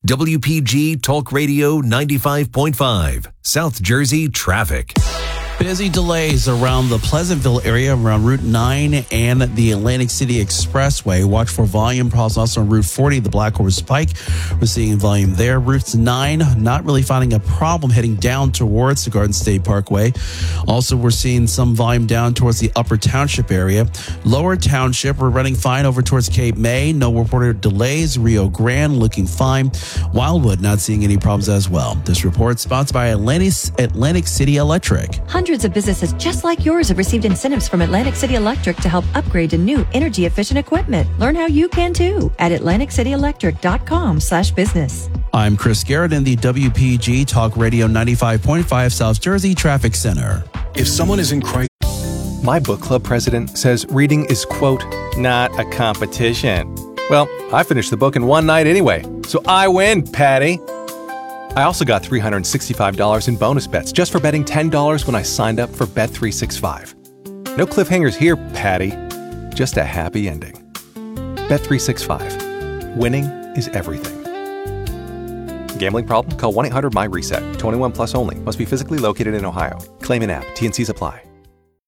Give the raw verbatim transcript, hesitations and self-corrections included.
W P G Talk Radio ninety-five point five, South Jersey traffic. Busy delays around the Pleasantville area, around Route nine and the Atlantic City Expressway. Watch for volume problems also on Route forty, the Black Horse Pike. We're seeing volume there. Route nine, not really finding a problem heading down towards the Garden State Parkway. Also, we're seeing some volume down towards the Upper Township area. Lower Township, we're running fine over towards Cape May. No reported delays. Rio Grande looking fine. Wildwood, not seeing any problems as well. This report sponsored by Atlantic, Atlantic City Electric. Hundreds of businesses just like yours have received incentives from Atlantic City Electric to help upgrade to new energy-efficient equipment. Learn how you can too at atlantic city electric dot com slash business. I'm Chris Garrett in the W P G Talk Radio ninety-five point five South Jersey Traffic Center. If someone is in crisis... My book club president says reading is, quote, not a competition. Well, I finished the book in one night anyway, so I win, Patty. I also got three hundred sixty-five dollars in bonus bets just for betting ten dollars when I signed up for Bet three sixty-five. No cliffhangers here, Patty. Just a happy ending. Bet three sixty-five. Winning is everything. Gambling problem? Call one eight hundred M Y RESET. twenty-one plus only. Must be physically located in Ohio. Claim in app. T and Cs apply.